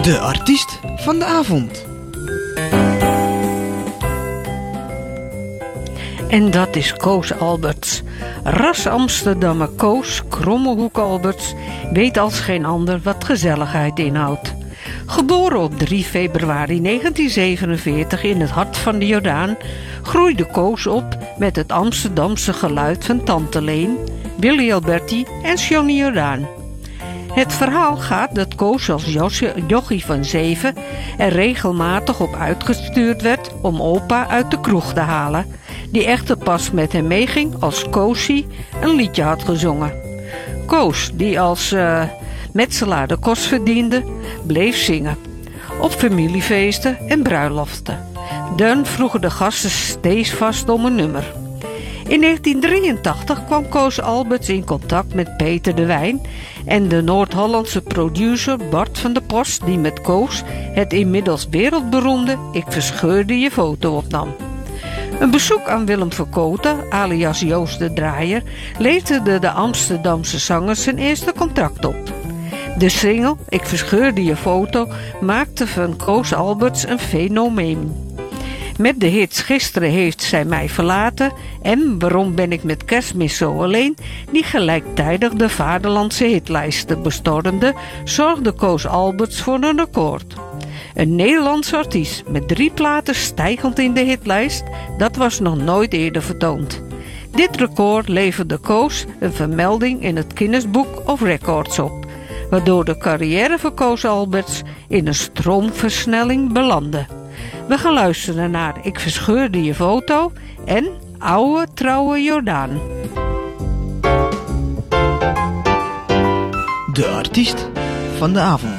De artiest van de avond. En dat is Koos Alberts. Ras Amsterdammer Koos Krommehoek Alberts weet als geen ander wat gezelligheid inhoudt. Geboren op 3 februari 1947 in het hart van de Jordaan, groeide Koos op met het Amsterdamse geluid van Tante Leen, Willy Alberti en Johnny Jordaan. Het verhaal gaat dat Koos als jochie van 7 er regelmatig op uitgestuurd werd om opa uit de kroeg te halen, die echter pas met hem meeging als Koosie een liedje had gezongen. Koos, die als metselaar de kost verdiende, bleef zingen. Op familiefeesten en bruiloften. Dan vroegen de gasten steeds vast om een nummer. In 1983 kwam Koos Alberts in contact met Peter de Wijn en de Noord-Hollandse producer Bart van der Post, die met Koos het inmiddels wereldberoemde Ik Verscheurde Je Foto opnam. Een bezoek aan Willem Verkoten, alias Joost de Draaier, leverde de Amsterdamse zanger zijn eerste contract op. De single Ik Verscheurde Je Foto maakte van Koos Alberts een fenomeen. Met de hits Gisteren heeft zij mij verlaten en Waarom ben ik met Kerstmis zo alleen, die gelijktijdig de vaderlandse hitlijsten bestormden, zorgde Koos Alberts voor een record. Een Nederlandse artiest met 3 platen stijgend in de hitlijst, dat was nog nooit eerder vertoond. Dit record leverde Koos een vermelding in het Guinness Book of Records op, waardoor de carrière van Koos Alberts in een stroomversnelling belandde. We gaan luisteren naar Ik Verscheurde Je Foto en Oude Trouwe Jordaan. De artiest van de avond.